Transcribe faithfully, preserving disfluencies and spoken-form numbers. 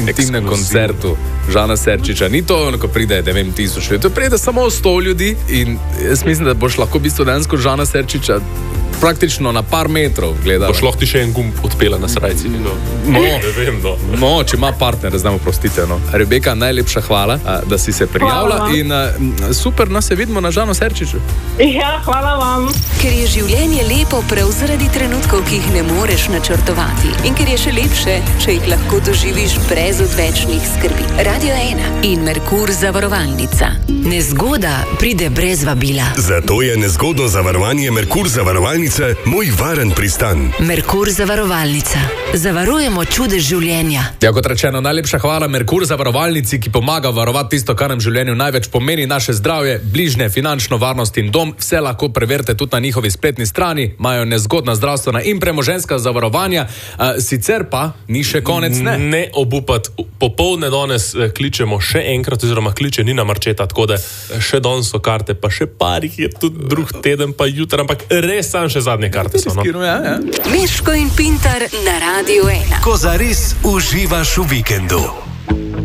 intimnem koncertu Žana Serčiča. Ni to, ko pride, ne vem, tisoč ljudi. To pride samo sto ljudi in jaz mislim, da boš lahko v bistvu dejansko Žana Serčiča praktično na par metrov gledal. Boš lahko ti še en gumb odpela na srajci. No, no, ne vem, no. No, če ima partner, znamo prostite. No. Rebeka, najlepša hvala, da si se prijavila in super, no se vidimo na Žanu Serčiču. Ja, hvala vam. Ker je življenje lepo prav zaradi trenutkov, ki jih ne moreš načrtovati in ker je še lepše, če jih lahko doživiš brez odvečnih skrbi. Radio ena in Merkur zavarovalnica. Nezgoda pride brez vabila. Zato je nezgodno zavarovanje Merkur zavarovalnica moj varen pristan. Merkur zavarovalnica. Zavarujemo čudež življenja. Ja, kot rečeno, najlepša hvala Merkur zavarovalnici, ki pomaga varovati tisto, kar nam v življenju največ pomeni, naše zdravje, bližnje, finančno varnost in dom. Vse lahko preverite tudi na njihovi spletni strani. Imajo nezgodna zdravstvena in premoženjska zavarovanja. Uh, sicer pa ni še konec, ne? Ne obupati. Popoldne danes kličemo še enkrat, oziroma kliče Nina Marčeta, tako da še danes so karte, pa še parih je tudi drug teden, pa jutra, ampak res sam še zadnje karte so, no. Ja, ja. Miško in Pintar na Radio ena. Ko zares uživaš v vikendu.